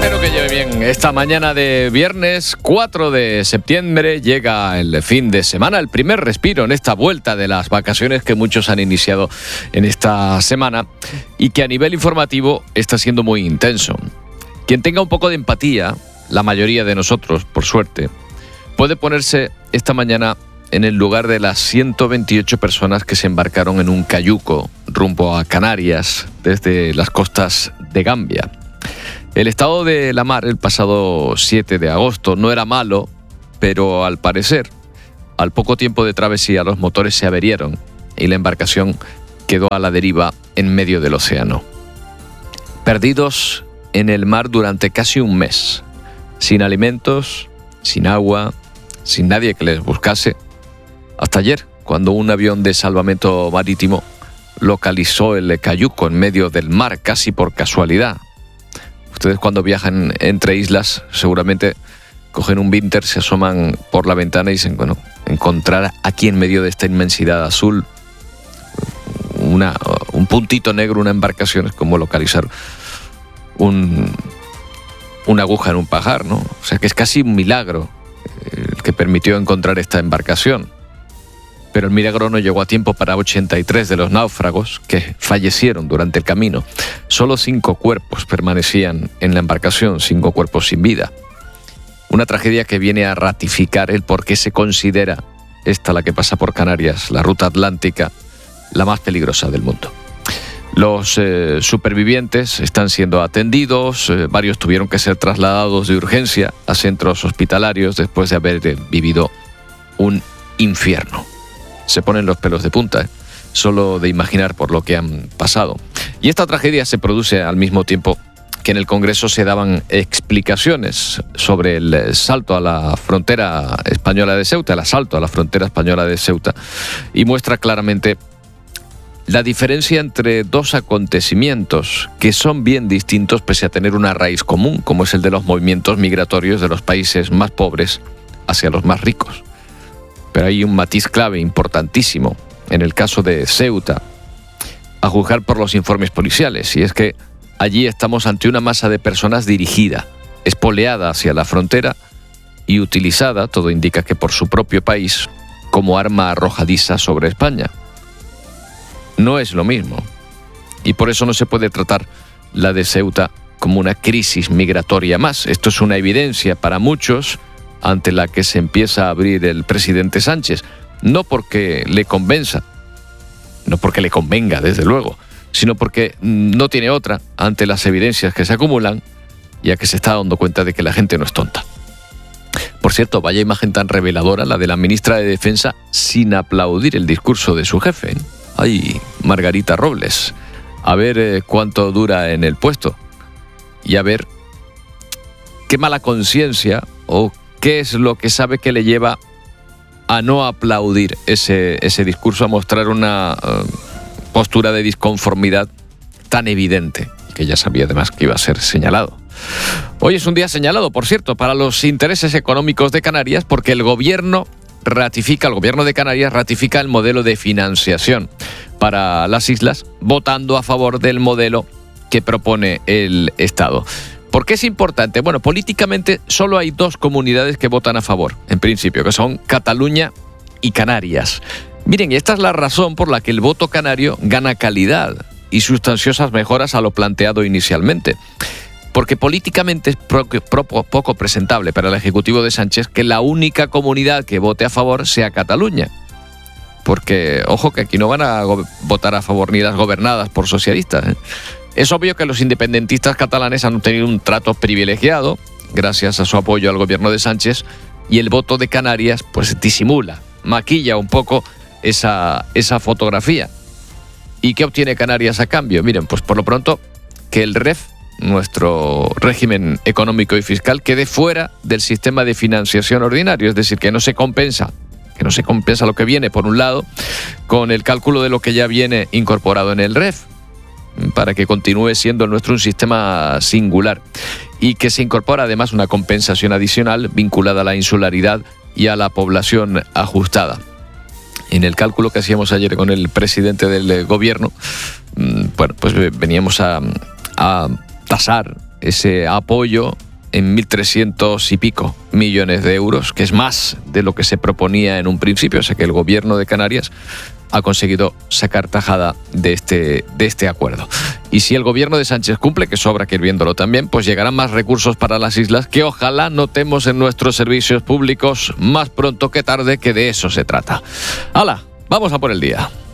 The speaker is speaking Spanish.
Espero que lleve bien. Esta mañana de viernes 4 de septiembre llega el fin de semana, el primer respiro en esta vuelta de las vacaciones que muchos han iniciado en esta semana y que a nivel informativo está siendo muy intenso. Quien tenga un poco de empatía, la mayoría de nosotros, por suerte, puede ponerse esta mañana en el lugar de las 128 personas que se embarcaron en un cayuco rumbo a Canarias desde las costas de Gambia. El estado de la mar el pasado 7 de agosto no era malo, pero al parecer, al poco tiempo de travesía, los motores se averiaron y la embarcación quedó a la deriva en medio del océano. Perdidos en el mar durante casi un mes, sin alimentos, sin agua, sin nadie que les buscase, hasta ayer, cuando un avión de salvamento marítimo localizó el cayuco en medio del mar casi por casualidad. Ustedes cuando viajan entre islas seguramente cogen un vinter, se asoman por la ventana y dicen, bueno, encontrar aquí en medio de esta inmensidad azul un puntito negro, una embarcación, es como localizar una aguja en un pajar, ¿no? O sea que es casi un milagro el que permitió encontrar esta embarcación. Pero el milagro no llegó a tiempo para 83 de los náufragos que fallecieron durante el camino. Solo 5 cuerpos permanecían en la embarcación, 5 cuerpos sin vida. Una tragedia que viene a ratificar el por qué se considera esta, la que pasa por Canarias, la ruta atlántica, la más peligrosa del mundo. Los supervivientes están siendo atendidos, varios tuvieron que ser trasladados de urgencia a centros hospitalarios después de haber vivido un infierno. Se ponen los pelos de punta, solo de imaginar por lo que han pasado. Y esta tragedia se produce al mismo tiempo que en el Congreso se daban explicaciones sobre el salto a la frontera española de Ceuta, el asalto a la frontera española de Ceuta, y muestra claramente la diferencia entre dos acontecimientos que son bien distintos pese a tener una raíz común, como es el de los movimientos migratorios de los países más pobres hacia los más ricos. Pero hay un matiz clave importantísimo en el caso de Ceuta, a juzgar por los informes policiales, y es que allí estamos ante una masa de personas dirigida, espoleada hacia la frontera y utilizada, todo indica que por su propio país, como arma arrojadiza sobre España. No es lo mismo, y por eso no se puede tratar la de Ceuta como una crisis migratoria más. Esto es una evidencia para muchos ante la que se empieza a abrir el presidente Sánchez, no porque le convenza, no porque le convenga, desde luego, sino porque no tiene otra ante las evidencias que se acumulan, ya que se está dando cuenta de que la gente no es tonta. Por cierto, vaya imagen tan reveladora la de la ministra de Defensa sin aplaudir el discurso de su jefe. Ay, Margarita Robles, a ver cuánto dura en el puesto y a ver qué mala conciencia o qué es lo que sabe que le lleva a no aplaudir ese discurso, a mostrar una postura de disconformidad tan evidente, que ya sabía además que iba a ser señalado. Hoy es un día señalado, por cierto, para los intereses económicos de Canarias, porque el gobierno de Canarias ratifica el modelo de financiación para las islas, votando a favor del modelo que propone el Estado. ¿Por qué es importante? Bueno, políticamente solo hay 2 comunidades que votan a favor, en principio, que son Cataluña y Canarias. Miren, y esta es la razón por la que el voto canario gana calidad y sustanciosas mejoras a lo planteado inicialmente. Porque políticamente es poco presentable para el Ejecutivo de Sánchez que la única comunidad que vote a favor sea Cataluña. Porque, ojo, que aquí no van a votar a favor ni las gobernadas por socialistas, ¿eh? Es obvio que los independentistas catalanes han tenido un trato privilegiado gracias a su apoyo al gobierno de Sánchez, y el voto de Canarias pues disimula, maquilla un poco esa fotografía. ¿Y qué obtiene Canarias a cambio? Miren, pues por lo pronto que el REF, nuestro régimen económico y fiscal, quede fuera del sistema de financiación ordinario, es decir, que no se compensa lo que viene por un lado con el cálculo de lo que ya viene incorporado en el REF, para que continúe siendo el nuestro un sistema singular, y que se incorpora además una compensación adicional vinculada a la insularidad y a la población ajustada. En el cálculo que hacíamos ayer con el presidente del gobierno, bueno, pues veníamos a tasar ese apoyo en 1.300 y pico millones de euros, que es más de lo que se proponía en un principio. O sea que el gobierno de Canarias ha conseguido sacar tajada de este acuerdo. Y si el gobierno de Sánchez cumple, que sobra que ir viéndolo también, pues llegarán más recursos para las islas que ojalá notemos en nuestros servicios públicos más pronto que tarde, que de eso se trata. ¡Hala! Vamos a por el día.